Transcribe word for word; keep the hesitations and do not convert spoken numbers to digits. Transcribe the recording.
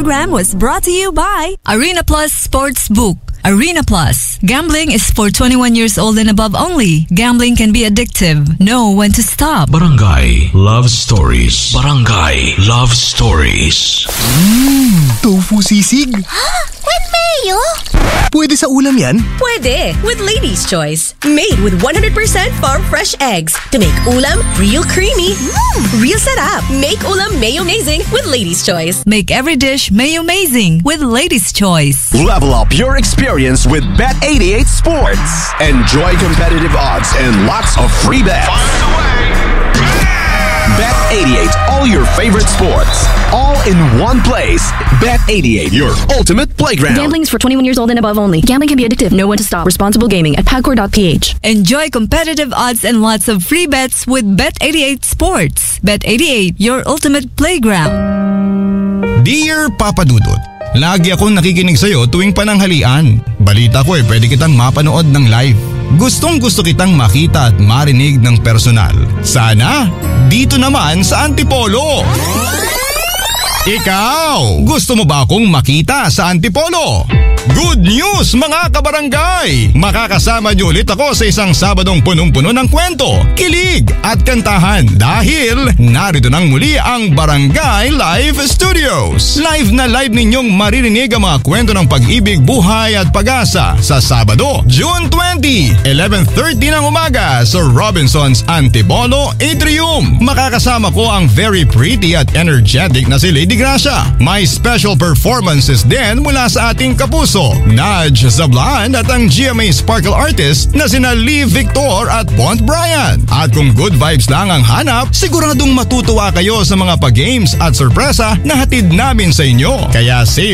program was brought to you by Arena Plus Sportsbook. Arena Plus. Gambling is for twenty-one years old and above only. Gambling can be addictive. Know when to stop. Barangay Love Stories. Barangay Love Stories. Mmm, tofu sisig. With mayo? Pwede sa ulam yan? Pwede, with Lady's Choice. Made with one hundred percent farm fresh eggs to make ulam real creamy, mm. real sarap. Make ulam mayo-mazing with Lady's Choice. Make every dish mayo-mazing with Lady's Choice. Level up your experience with Bet eighty-eight Sports. Enjoy competitive odds and lots of free bets. Bet eighty-eight, all your favorite sports, all in one place. Bet eighty-eight, your ultimate playground. Gambling is for twenty-one years old and above only. Gambling can be addictive. Know when to stop. Responsible gaming at pagcor dot p h. Enjoy competitive odds and lots of free bets with Bet eighty-eight Sports. Bet eighty-eight, your ultimate playground. Dear Papa Dudut, lagi akong nakikinig sa'yo tuwing pananghalian. Balita ko eh, pwede kitang mapanood ng live. Gustong gusto kitang makita at marinig ng personal. Sana, dito naman sa Antipolo. Ikaw, gusto mo ba akong makita sa Antipolo? Good news mga kabarangay! Makakasama niyo ulit ako sa isang Sabadong punong-puno ng kwento, kilig at kantahan dahil narito nang muli ang Barangay Live Studios. Live na live ninyong maririnig ang mga kwento ng pag-ibig, buhay at pag-asa sa Sabado, June twentieth, eleven thirty ng umaga sa Robinson's Antipolo Atrium. Makakasama ko ang very pretty at energetic na si Lady Gracia. May special performances din mula sa ating kapuso, Naj Zablan at ang G M A Sparkle artist na sina Lee Victor at Bont Brian. At kung good vibes lang ang hanap, siguradong matutuwa kayo sa mga pag-games at sorpresa na hatid namin sa inyo. Kaya save